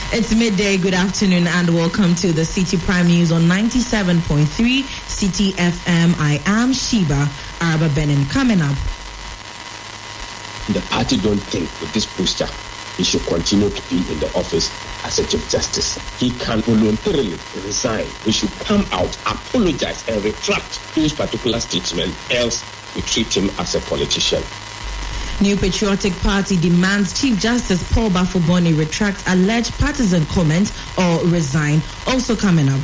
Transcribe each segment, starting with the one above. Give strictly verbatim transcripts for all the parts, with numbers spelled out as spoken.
It's midday. Good afternoon and welcome to the City Prime News on ninety-seven point three City F M. I am Sheba Araba Benin. Coming up. The party don't think with this poster he should continue to be in the office as a Chief Justice. He can voluntarily resign. He should come out, apologize and retract those particular statements, else we treat him as a politician. New Patriotic Party demands Chief Justice Paul Bafo-Boni retract alleged partisan comments or resign. Also coming up.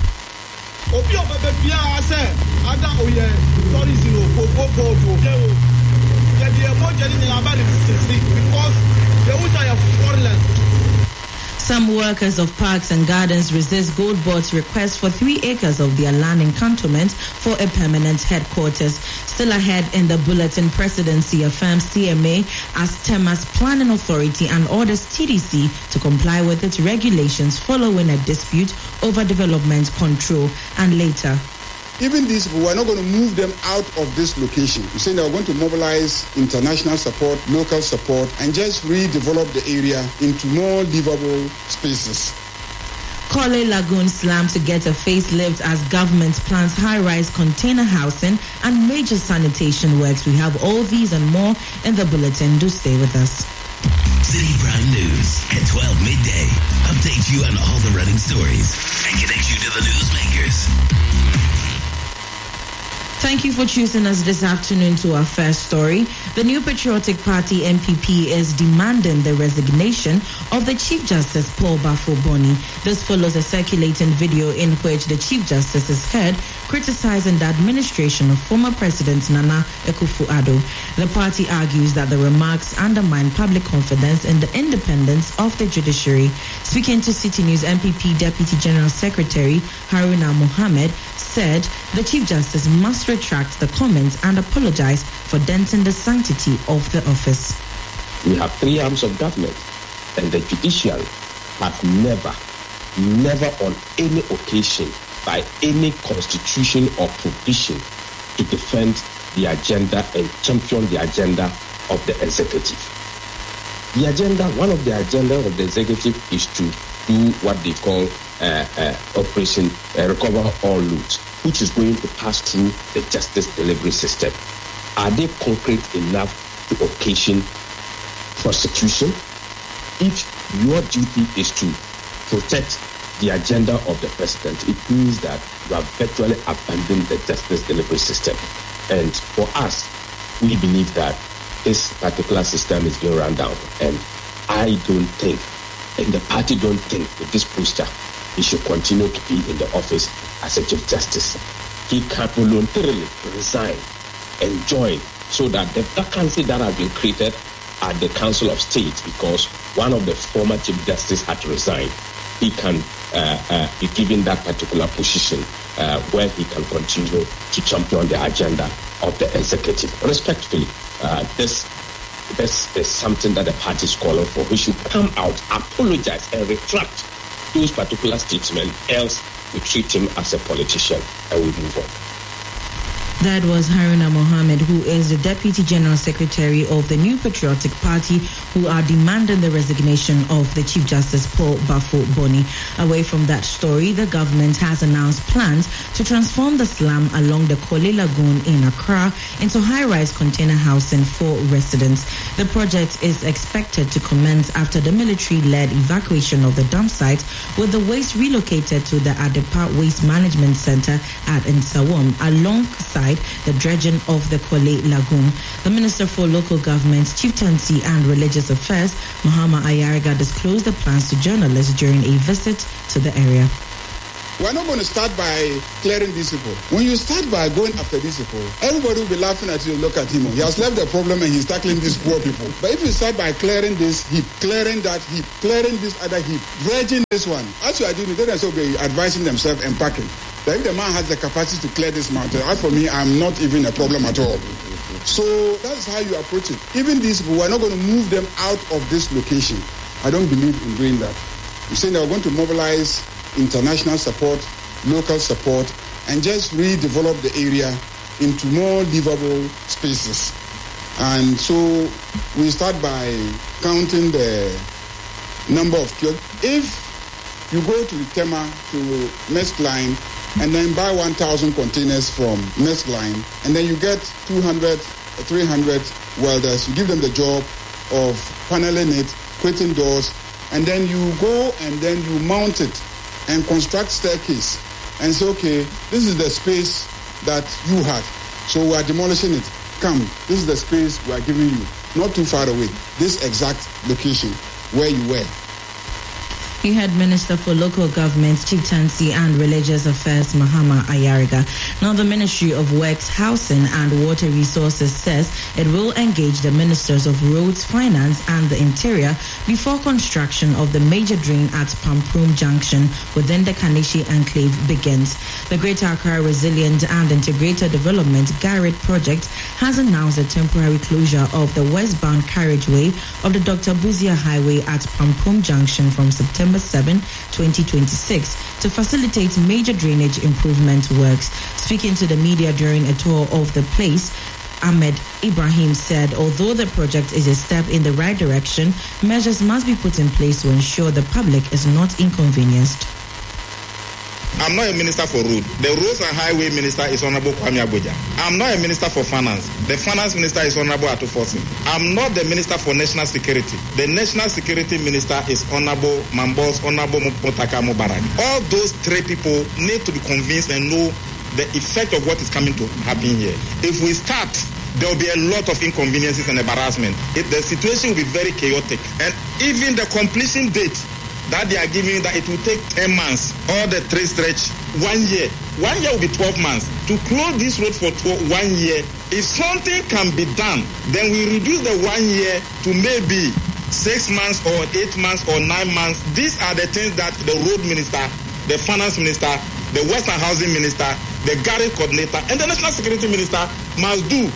Some workers of parks and gardens resist Gold Board's request for three acres of their land in cantonment for a permanent headquarters. Still ahead in the bulletin, Presidency affirms C M A as Temas Planning Authority and orders T D C to comply with its regulations following a dispute over development control. And later, even these people, we're not going to move them out of this location. We're saying they're going to mobilize international support, local support, and just redevelop the area into more livable spaces. Korle Lagoon slams to get a facelift as government plans high-rise container housing and major sanitation works. We have all these and more in the bulletin. Do stay with us. City Prime News at twelve midday. Update you on all the running stories and connect you to the newsmakers. Thank you for choosing us this afternoon to our first story. The New Patriotic Party N P P is demanding the resignation of the Chief Justice Paul Bafo-Boni. This follows a circulating video in which the Chief Justice is heard criticizing the administration of former President Nana Akufo-Addo. The party argues that the remarks undermine public confidence in the independence of the judiciary. Speaking to City News, N P P Deputy General Secretary Haruna Mohammed said the Chief Justice must retract the comments and apologize for denting the sanctity of the office. We have three arms of government, and the judiciary have never, never on any occasion, by any constitution or provision, to defend the agenda and champion the agenda of the executive. The agenda, one of the agenda of the executive is to do what they call uh, uh, Operation uh, Recover All Loot, which is going to pass through the justice delivery system. Are they concrete enough to occasion prosecution? If your duty is to protect the agenda of the president, it means that you have virtually abandoned the justice delivery system. And for us, we believe that this particular system is being run down. And I don't think, and the party don't think with this poster, he should continue to be in the office as a Chief Justice. He can voluntarily resign and join so that the vacancy that has been created at the Council of State, because one of the former Chief Justice had resigned, he can uh, uh, be given that particular position uh, where he can continue to champion the agenda of the executive. Respectfully, uh, this, this is something that the party is calling for. He should come out, apologize and retract those particular statements, else we treat him as a politician and we move on. That was Haruna Mohammed, who is the Deputy General Secretary of the New Patriotic Party, who are demanding the resignation of the Chief Justice Paul Bafo-Boni. Away from that story, the government has announced plans to transform the slum along the Korle Lagoon in Accra into high-rise container housing for residents. The project is expected to commence after the military-led evacuation of the dump site, with the waste relocated to the Adepa Waste Management Center at Nsawam, alongside the dredging of the Korle Lagoon. The Minister for Local Government, Chieftaincy and Religious Affairs, Muhammad Ayariga, disclosed the plans to journalists during a visit to the area. We're not going to start by clearing these people. When you start by going after these people, everybody will be laughing at you. Look at him. He has left the problem and he's tackling these poor people. But if you start by clearing this heap, clearing that heap, clearing this other heap, dredging this one, as you are doing it, they will be advising themselves and packing. That if the man has the capacity to clear this mountain, as for me, I'm not even a problem at all. So that's how you approach it. Even these people, we're not going to move them out of this location. I don't believe in doing that. You're saying they're going to mobilize international support, local support, and just redevelop the area into more livable spaces. And so we start by counting the number of kiosks. If you go to Tema to Maersk Line and then buy one thousand containers from Maersk Line, and then you get two hundred, three hundred welders. You give them the job of paneling it, creating doors, and then you go and then you mount it and construct staircase and say, okay, this is the space that you had, so we are demolishing it. Come, this is the space we are giving you, not too far away, this exact location where you were. You had Minister for Local Government, Chieftaincy and Religious Affairs, Mahama Ayariga. Now, the Ministry of Works, Housing and Water Resources says it will engage the Ministers of Roads, Finance and the Interior before construction of the major drain at Pamprum Junction within the Kaneshie Enclave begins. The Greater Accra Resilient and Integrated Development Garrett project has announced the temporary closure of the westbound carriageway of the Doctor Buzia Highway at Pamprum Junction from September seventh, twenty twenty-six to facilitate major drainage improvement works. Speaking to the media during a tour of the place, Ahmed Ibrahim said although the project is a step in the right direction, measures must be put in place to ensure the public is not inconvenienced. I'm not a minister for road. The roads and highway minister is Honorable Kwame Abuja. I'm not a minister for finance. The finance minister is Honorable Ato Forson. I'm not the minister for national security. The national security minister is Honorable Mambos, Honorable Motaka Mubarak. All those three people need to be convinced and know the effect of what is coming to happen here. If we start, there will be a lot of inconveniences and embarrassment. It, the situation will be very chaotic. And even the completion date that they are giving, that it will take ten months, or the three stretch, one year. One year will be twelve months. To close this road for twelve, one year, if something can be done, then we reduce the one year to maybe six months or eight months or nine months. These are the things that the road minister, the finance minister, the Western Housing Minister, the Garrett coordinator, and the National Security Minister must do.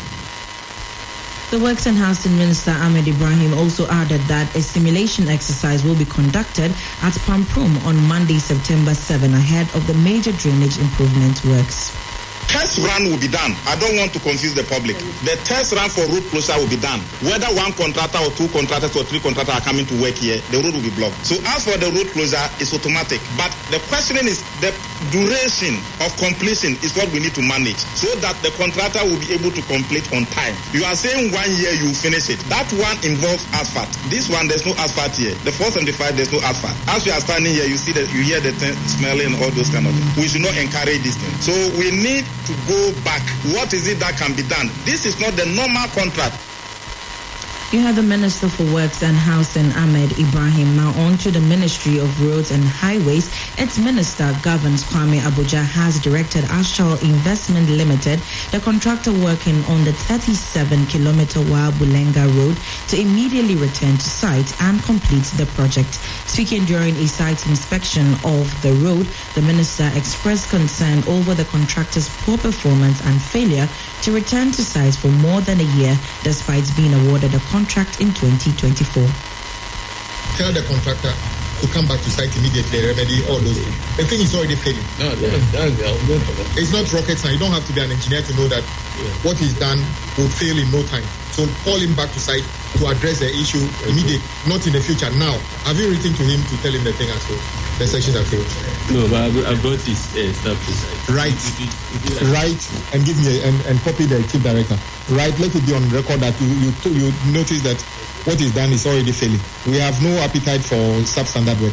The Works and Housing Minister Ahmed Ibrahim also added that a simulation exercise will be conducted at Pamprum on Monday, September seventh, ahead of the major drainage improvement works. Test run will be done. I don't want to confuse the public. The test run for road closure will be done. Whether one contractor or two contractors or three contractors are coming to work here, the road will be blocked. So as for the road closure, it's automatic. But the questioning is the duration of completion is what we need to manage so that the contractor will be able to complete on time. You are saying one year you will finish it. That one involves asphalt. This one, there's no asphalt here. The four seventy-five, there's no asphalt. As we are standing here, you see that you hear the t- smelling and all those kind of things. We should not encourage this thing. So we need to go back. What is it that can be done? This is not the normal contract. You have the Minister for Works and Housing, Ahmed Ibrahim. Now on to the Ministry of Roads and Highways. Its Minister governs Kwame Abuja has directed Ashore Investment Limited, the contractor working on the thirty-seven kilometer Wa-Bulenga Road, to immediately return to site and complete the project. Speaking during a site inspection of the road, the Minister expressed concern over the contractor's poor performance and failure to return to site for more than a year, despite being awarded a contract in twenty twenty-four. Tell the contractor to come back to site immediately, remedy all those things. The thing is already failing. No, that's, that's, that's, it's not rocket science. You don't have to be an engineer to know that yeah. what is done will fail in no time. So call him back to site to address the issue okay. immediately, not in the future. Now, have you written to him to tell him the thing has failed? The sections have failed? No, but I brought his uh, stuff to site. Right. Right. And give me a, and, and copy the chief director. Right. Let it be on record that you you, you notice that what is done is already failing. We have no appetite for substandard work.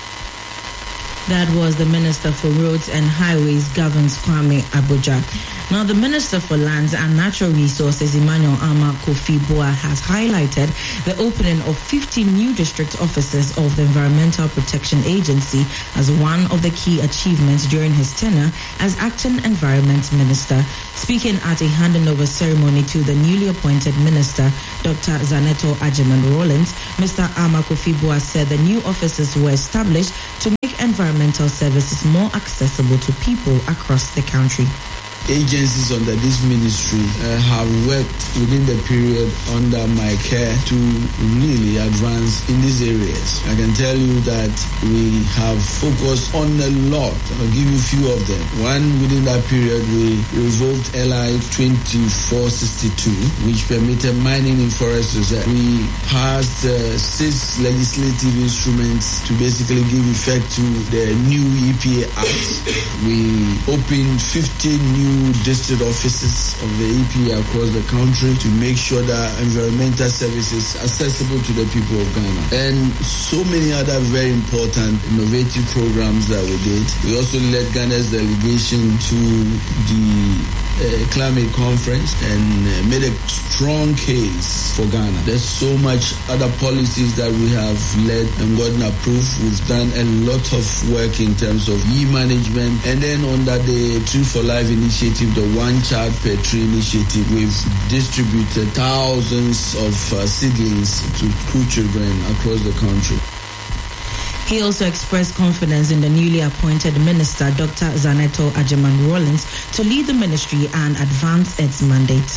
That was the Minister for Roads and Highways, governs Kwame Abuja. Now, the Minister for Lands and Natural Resources, Emmanuel Ama Kofi Boa, has highlighted the opening of fifty new district offices of the Environmental Protection Agency as one of the key achievements during his tenure as Acting Environment Minister. Speaking at a handing over ceremony to the newly appointed Minister, Doctor Zaneto Ajiman Rollins, Mister Ama Kofi Boa said the new offices were established to make environmental services more accessible to people across the country. agencies under this ministry uh, have worked within the period under my care to really advance in these areas. I can tell you that we have focused on a lot. I'll give you a few of them. One, within that period, we revoked L I twenty-four sixty-two, which permitted mining in forest reserve. We passed uh, six legislative instruments to basically give effect to the new E P A Act. We opened fifty new district offices of the E P A across the country to make sure that environmental services are accessible to the people of Ghana. And so many other very important innovative programs that we did. We also led Ghana's delegation to the Uh, climate conference and uh, made a strong case for Ghana. There's so much other policies that we have led and gotten approved. We've done a lot of work in terms of e-management, and then under the Tree for Life initiative, the One Child Per Tree initiative, we've distributed thousands of uh, seedlings to school children across the country. He also expressed confidence in the newly appointed minister, Doctor Zaneto Agyeman-Rawlings, to lead the ministry and advance its mandate.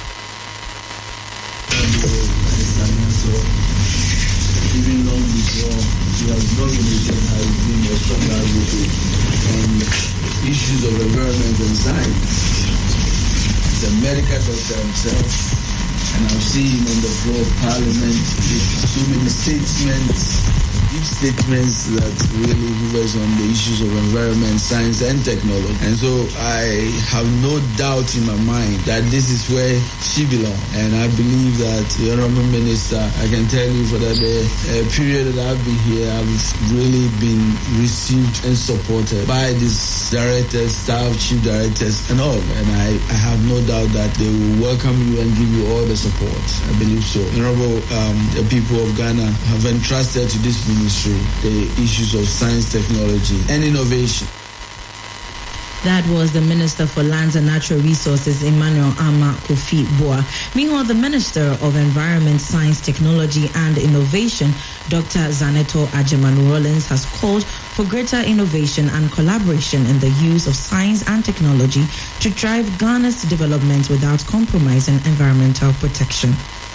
Even long before he has nominated, has been a strong advocate on issues of environment and science. He's a medical doctor himself, and I've seen him on the floor of Parliament with so many statements. Deep statements that really hovers on the issues of environment, science, and technology. And so I have no doubt in my mind that this is where she belongs. And I believe that the Honorable Minister, I can tell you for that the uh, period that I've been here, I've really been received and supported by these directors, staff, chief directors, and all. And I, I have no doubt that they will welcome you and give you all the support. I believe so. Honorable, um, the people of Ghana have entrusted to this ministry the issues of science, technology, and innovation. That was the Minister for Lands and Natural Resources, Emmanuel Ama Kofi Boa. Meanwhile, the Minister of Environment, Science, Technology, and Innovation, Doctor Zaneto Agyeman-Rawlings, has called for greater innovation and collaboration in the use of science and technology to drive Ghana's development without compromising environmental protection.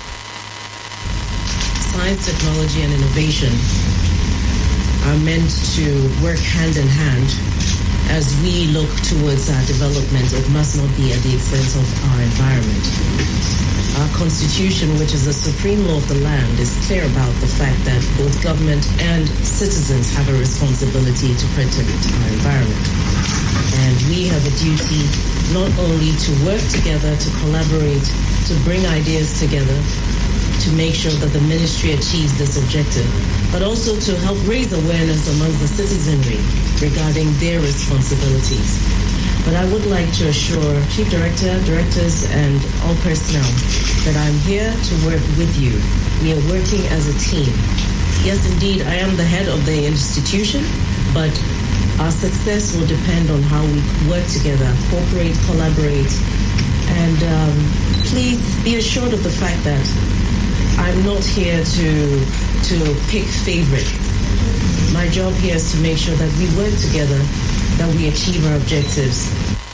Science, technology, and innovation are meant to work hand in hand as we look towards our development. It must not be at the expense of our environment. Our constitution, which is the supreme law of the land, is clear about the fact that both government and citizens have a responsibility to protect our environment. And we have a duty not only to work together, to collaborate, to bring ideas together, to make sure that the ministry achieves this objective, but also to help raise awareness among the citizenry regarding their responsibilities. But I would like to assure Chief Director, directors, and all personnel that I'm here to work with you. We are working as a team. Yes, indeed, I am the head of the institution, but our success will depend on how we work together, cooperate, collaborate, and um, please be assured of the fact that I'm not here to to pick favorites. My job here is to make sure that we work together, that we achieve our objectives.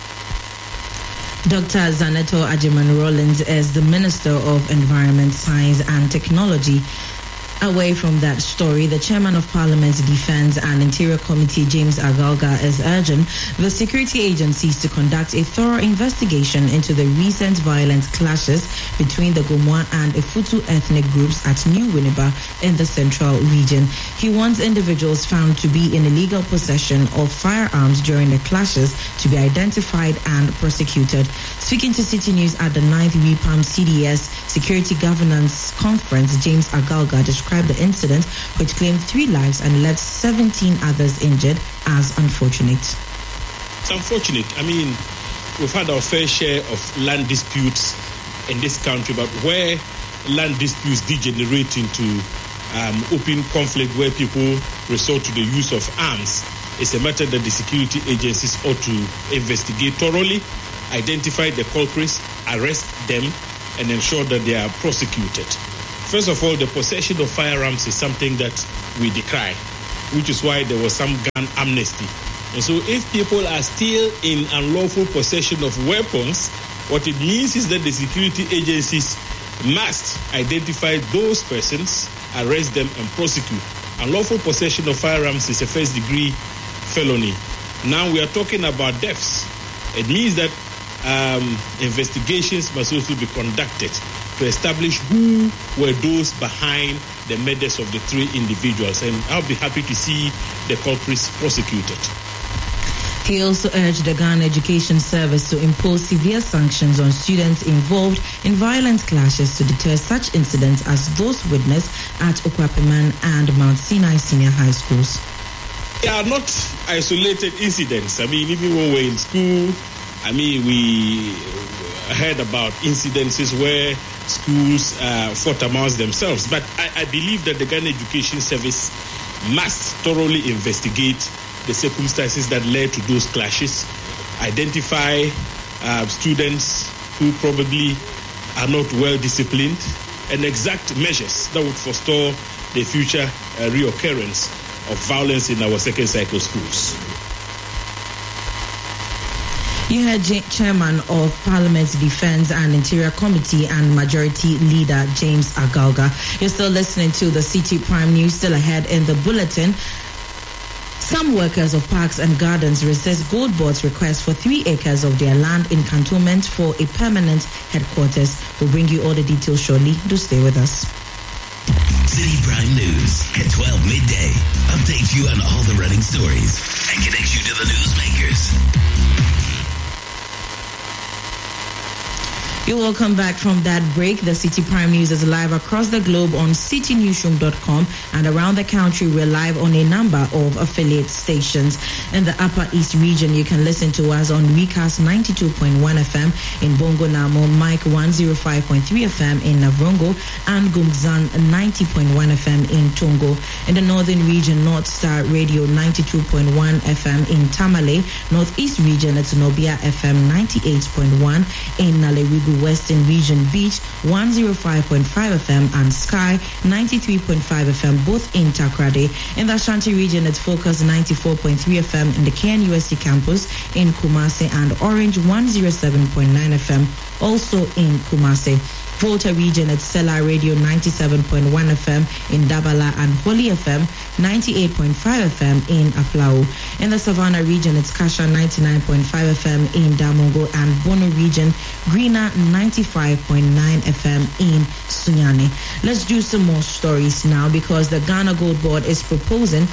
Doctor Zaneto Agyeman-Rawlings is the Minister of Environment, Science and Technology. Away from that story, the Chairman of Parliament's Defense and Interior Committee, James Agalga, is urging the security agencies to conduct a thorough investigation into the recent violent clashes between the Gomoa and Efutu ethnic groups at New Winneba in the central region. He wants individuals found to be in illegal possession of firearms during the clashes to be identified and prosecuted. Speaking to City News at the ninth W I P A M C D S Security Governance Conference, James Agalga described the incident, which claimed three lives and left seventeen others injured, as unfortunate. It's unfortunate. I mean, we've had our fair share of land disputes in this country, but where land disputes degenerate into um, open conflict where people resort to the use of arms, it's a matter that the security agencies ought to investigate thoroughly, identify the culprits, arrest them, and ensure that they are prosecuted. First of all, the possession of firearms is something that we decry, which is why there was some gun amnesty And so if people are still in unlawful possession of weapons, what it means is that the security agencies must identify those persons, arrest them, and prosecute. Unlawful possession of firearms is a first-degree felony. Now we are talking about deaths. It means that um, investigations must also be conducted to establish who were those behind the murders of the three individuals. And I'll be happy to see the culprits prosecuted. He also urged the Ghana Education Service to impose severe sanctions on students involved in violent clashes to deter such incidents as those witnessed at Okwapeman and Mount Sinai Senior High Schools. They are not isolated incidents. I mean, even when we're in school, I mean, we heard about incidences where schools uh, fought amongst themselves. But I, I believe that the Ghana Education Service must thoroughly investigate the circumstances that led to those clashes, identify uh, students who probably are not well disciplined, and exact measures that would forestall the future uh, reoccurrence of violence in our second cycle schools. You heard J- Chairman of Parliament's Defence and Interior Committee and Majority Leader James Agalga. You're still listening to the City Prime News. Still ahead in the bulletin. Some workers of parks and gardens resist Gold Board's request for three acres of their land in cantonment for a permanent headquarters. We'll bring you all the details shortly. Do stay with us. City Prime News at twelve midday. Update you on all the running stories and connect you to the newsmakers. You're welcome back from that break. The City Prime News is live across the globe on city newsroom dot com, and around the country we're live on a number of affiliate stations. In the Upper East region, you can listen to us on Recast ninety-two point one F M in Bongo Namo, Mike one oh five point three F M in Navrongo, and Gumzan ninety point one F M in Tongo. In the Northern region, North Star Radio ninety-two point one F M in Tamale. Northeast region, it's Nobia F M ninety-eight point one in Nalewigu. Western Region Beach one oh five point five F M and Sky ninety-three point five F M, both in Takrade. In the Ashanti region, it's Focus ninety-four point three F M in the K N U S T campus in Kumasi, and Orange one oh seven point nine F M also in Kumasi. Volta region, it's Sela Radio ninety-seven point one F M in Dabala, and Holy F M ninety-eight point five F M in Aplau. In the Savannah region, it's Kasha ninety-nine point five F M in Damongo, and Bono region, Greener ninety-five point nine F M in Sunyani. Let's do some more stories now, because the Ghana Gold Board is proposing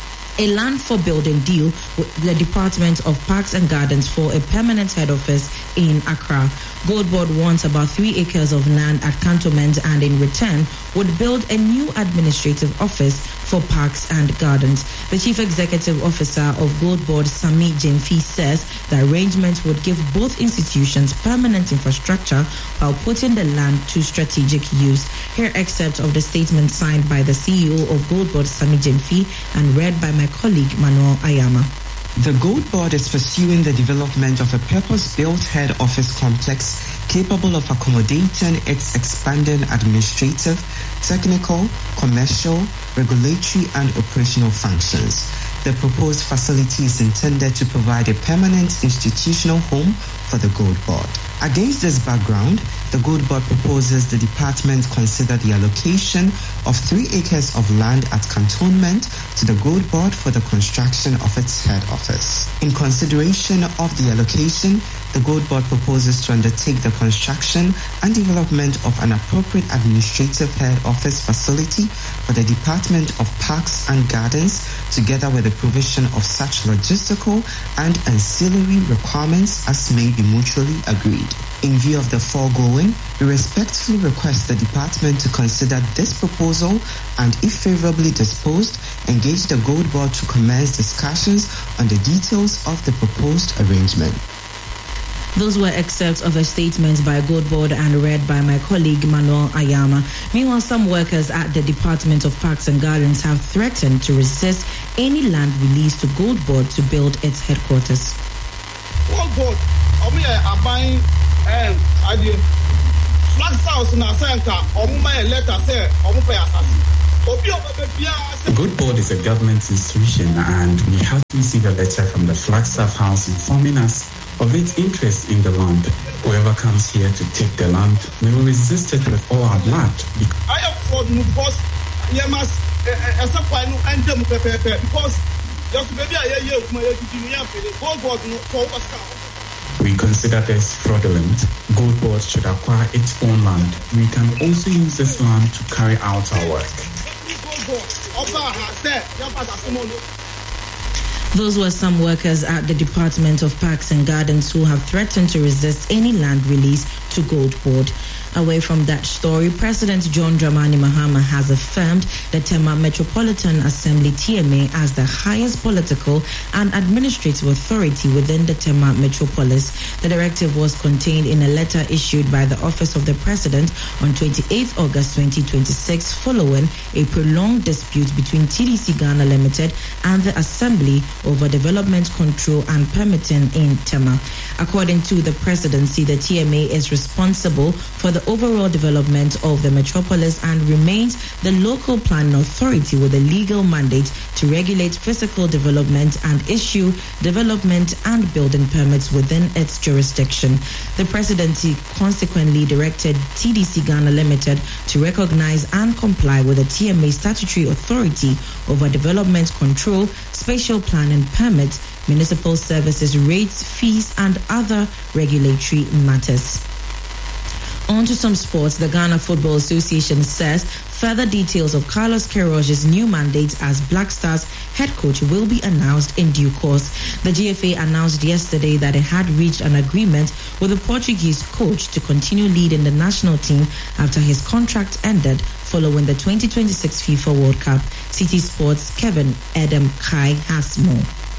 a land for building deal with the Department of Parks and Gardens for a permanent head office in Accra. Gold Board wants about three acres of land at Cantonment, and in return would build a new administrative office for Parks and Gardens. The Chief Executive Officer of Gold Board, Sami Jemfi, says the arrangement would give both institutions permanent infrastructure while putting the land to strategic use. Here excerpt of the statement signed by the C E O of Gold Board, Sami Jemfi, and read by my colleague Manuel Ayama. The Gold Board is pursuing the development of a purpose-built head office complex capable of accommodating its expanding administrative, technical, commercial, regulatory and operational functions. The proposed facility is intended to provide a permanent institutional home for the Gold Board. Against this background, the Gold Board proposes the department consider the allocation of three acres of land at Cantonment to the Gold Board for the construction of its head office. In consideration of the allocation, the Gold Board proposes to undertake the construction and development of an appropriate administrative head office facility for the Department of Parks and Gardens, together with the provision of such logistical and ancillary requirements as may be mutually agreed. In view of the foregoing, we respectfully request the department to consider this proposal and, if favorably disposed, engage the Gold Board to commence discussions on the details of the proposed arrangement. Those were excerpts of a statement by Gold Board and read by my colleague Manuel Ayama. Meanwhile, some workers at the Department of Parks and Gardens have threatened to resist any land released to Gold Board to build its headquarters. Gold Board, we are buying and I did flag house in Asanka, or my letter say, or my assassin. Obi of the Pia Good Board is a government institution, and we have received a letter from the Flagstaff House informing us of its interest in the land. Whoever comes here to take the land, we will resist it with all our blood. I have fought because you must accept why no and them because just maybe I hear you. We consider this fraudulent. Gold Board should acquire its own land. We can also use this land to carry out our work. Those were some workers at the Department of Parks and Gardens who have threatened to resist any land release to Gold Board. Away from that story, President John Dramani Mahama has affirmed the Tema Metropolitan Assembly T M A as the highest political and administrative authority within the Tema metropolis. The directive was contained in a letter issued by the Office of the President on twenty-eighth August twenty twenty-six following a prolonged dispute between T D C Ghana Limited and the Assembly over development control and permitting in Tema. According to the presidency, the T M A is responsible for the overall development of the metropolis and remains the local planning authority with a legal mandate to regulate physical development and issue development and building permits within its jurisdiction. The presidency consequently directed T D C Ghana Limited to recognize and comply with the T M A statutory authority over development control, spatial planning permits, municipal services rates, fees, and other regulatory matters. On to some sports. The Ghana Football Association says further details of Carlos Queiroz' new mandate as Black Stars head coach will be announced in due course. The G F A announced yesterday that it had reached an agreement with the Portuguese coach to continue leading the national team after his contract ended following the twenty twenty-six FIFA World Cup. City Sports' Kevin Adam Kai has more.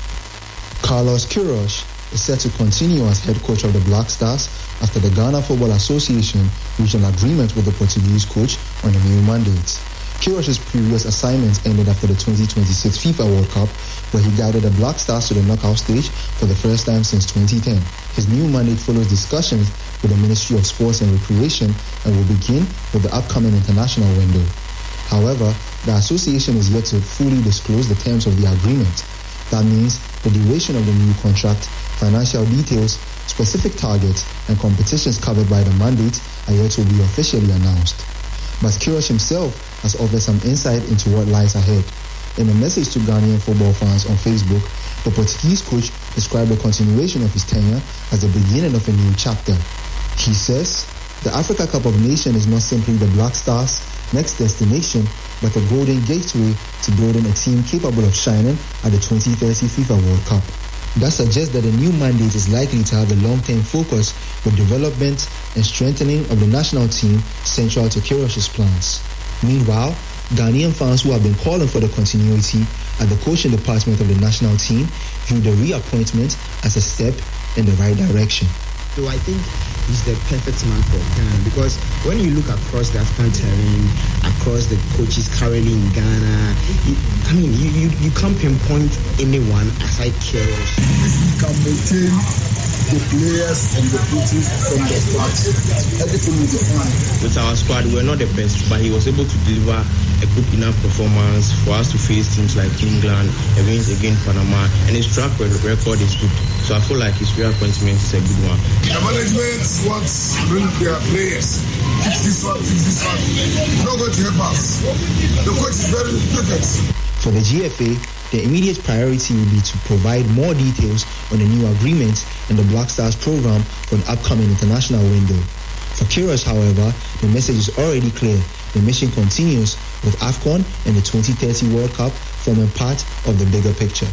Carlos Queiroz is set to continue as head coach of the Black Stars after the Ghana Football Association reached an agreement with the Portuguese coach on a new mandate. Queiroz's previous assignment ended after the twenty twenty-six FIFA World Cup, where he guided the Black Stars to the knockout stage for the first time since twenty ten. His new mandate follows discussions with the Ministry of Sports and Recreation and will begin with the upcoming international window. However, the association is yet to fully disclose the terms of the agreement. That means the duration of the new contract, financial details, specific targets, and competitions covered by the mandate are yet to be officially announced. But Queiroz himself has offered some insight into what lies ahead. In a message to Ghanaian football fans on Facebook, the Portuguese coach described the continuation of his tenure as the beginning of a new chapter. He says, the Africa Cup of Nations is not simply the Black Stars' next destination, but a golden gateway to building a team capable of shining at the twenty thirty FIFA World Cup. That suggests that the new mandate is likely to have a long-term focus with development and strengthening of the national team central to Queiroz's plans. Meanwhile, Ghanaian fans who have been calling for the continuity at the coaching department of the national team view the reappointment as a step in the right direction. So I think he's the perfect man for Ghana, because when you look across the African terrain, across the coaches currently in Ghana, you, I mean, you, you, you can't pinpoint anyone aside Queiroz. You can maintain the players and the coaches from the start. Everything is fine. With our squad, we're not the best, but he was able to deliver a good enough performance for us to face teams like England, against against Panama, and his track record is good. So I feel like his reappointment is a good one. The management wants to bring their players. Fix this one, fix this one. We're not going to help us. The coach is very perfect. For the G F A, the immediate priority will be to provide more details on the new agreement and the Black Stars program for the upcoming international window. For Queiroz, however, the message is already clear. The mission continues with AFCON and the twenty thirty World Cup forming part of the bigger picture.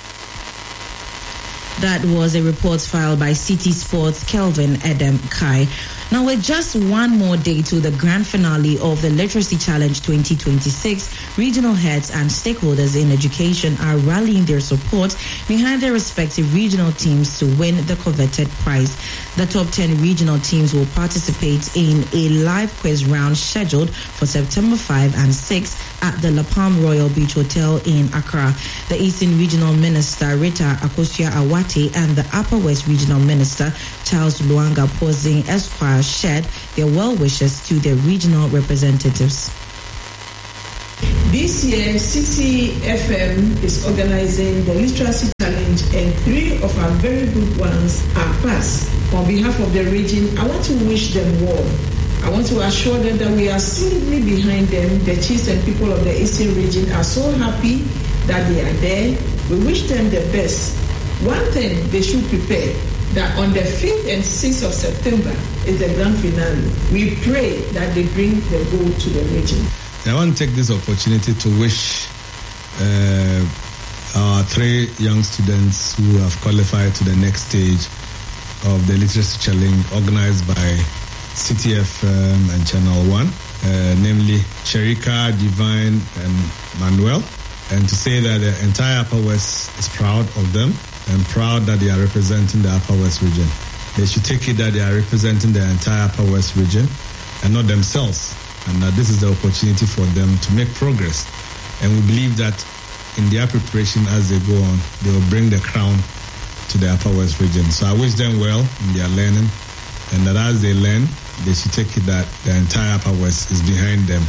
That was a report filed by City Sports' Kelvin Adam Kai. Now, with just one more day to the grand finale of the Literacy Challenge twenty twenty-six, regional heads and stakeholders in education are rallying their support behind their respective regional teams to win the coveted prize. The top ten regional teams will participate in a live quiz round scheduled for September fifth and sixth at the La Palm Royal Beach Hotel in Accra. The Eastern Regional Minister Rita Akosua Awate and the Upper West Regional Minister Charles Luanga Posing Esquire shared their well wishes to their regional representatives. This year year, City F M is organizing the Literacy Challenge, and three of our very good ones are passed. On behalf of the region, I want to wish them well. I want to assure them that we are solidly behind them. The chiefs and people of the Eastern region are so happy that they are there. We wish them the best. One thing they should prepare, that on the fifth and sixth of September is the grand finale. We pray that they bring the gold to the region. I want to take this opportunity to wish uh, our three young students who have qualified to the next stage of the Literacy Challenge organized by City F M and Channel One, uh, namely Sherika, Divine, and Manuel, and to say that the entire Upper West is proud of them and proud that they are representing the Upper West region. They should take it that they are representing the entire Upper West region and not themselves, and that this is the opportunity for them to make progress. And we believe that in their preparation as they go on, they will bring the crown to the Upper West region. So I wish them well in their learning, and that as they learn, they should take it that the entire Upper West is behind them.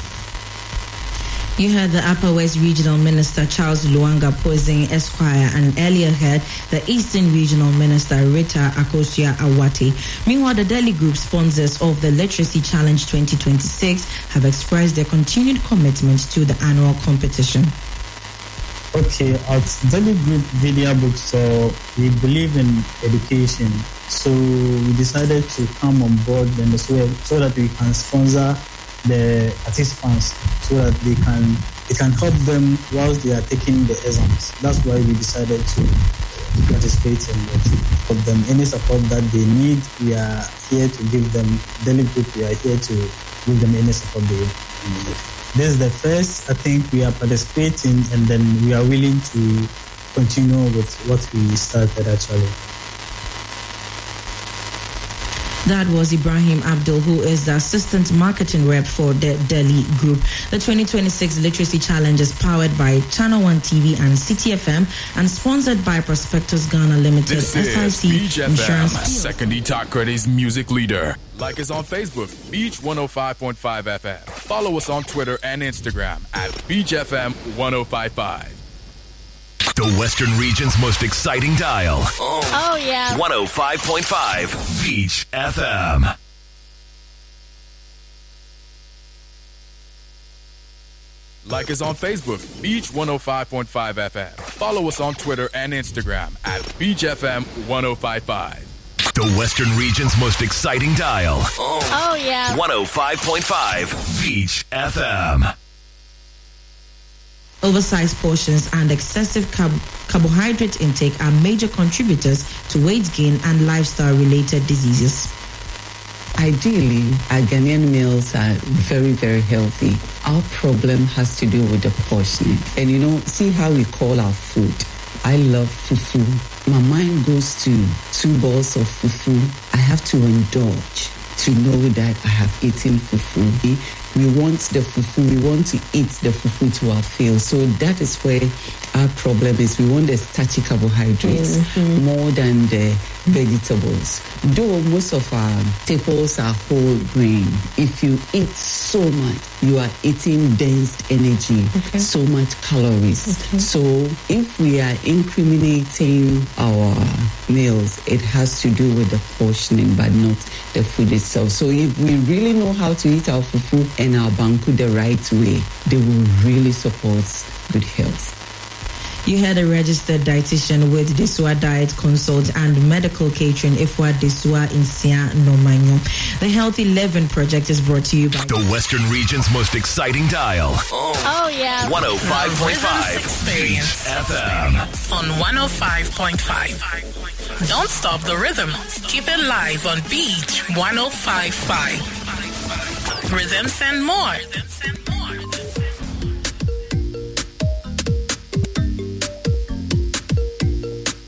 You heard the Upper West Regional Minister Charles Luanga Posing Esquire, and earlier heard the Eastern Regional Minister Rita Akosia Awate. Meanwhile, the Delhi Group, sponsors of the Literacy Challenge twenty twenty-six, have expressed their continued commitment to the annual competition. Okay, at Delhi Group Video Bookstore, we believe in education, so we decided to come on board and so, so that we can sponsor the participants, so that they can it can help them whilst they are taking the exams. That's why we decided to participate in it. For them, any support that they need, we are here to give them. Delhi Group, we are here to give them any support they need. This is the first, I think, we are participating, and then we are willing to continue with what we started actually. That was Ibrahim Abdul, who is the Assistant Marketing Rep for the Delhi Group. The twenty twenty-six Literacy Challenge is powered by Channel One T V and City F M and sponsored by Prospectus Ghana Limited, This S I C is Beach Insurance. F M, second Itakredi's music leader. Like us on Facebook, Beach one oh five point five F M. Follow us on Twitter and Instagram at Beach F M one oh five point five. The Western region's most exciting dial. Oh, yeah. one oh five point five Beach F M. Like us on Facebook, Beach one oh five point five F M. Follow us on Twitter and Instagram at Beach F M one oh five point five. The Western region's most exciting dial. Oh, yeah. one oh five point five Beach F M. Oversized portions and excessive carb- carbohydrate intake are major contributors to weight gain and lifestyle-related diseases. Ideally, our Ghanaian meals are very, very healthy. Our problem has to do with the portioning. And you know, see how we call our food. I love fufu. My mind goes to two bowls of fufu. I have to indulge to know that I have eaten fufu. We want the fufu, we want to eat the fufu to our fill. So that is where our problem is. We want the starchy carbohydrates mm-hmm. more than the vegetables. Though most of our staples are whole grain, if you eat so much, you are eating dense energy, okay. so much calories. Okay. So if we are incriminating our meals, it has to do with the portioning, but not the food itself. So if we really know how to eat our fufu and our banku the right way, they will really support good health. You had a registered dietitian with Desua Diet Consult and Medical Catering Ifwa Desua in Sia Nomanyo. The Healthy Living Project is brought to you by the Western region's most exciting dial. Oh, yeah. one oh five point five Beach F M. On one oh five point five. Don't stop the rhythm. Keep it live on Beach one oh five point five. Rhythms and more.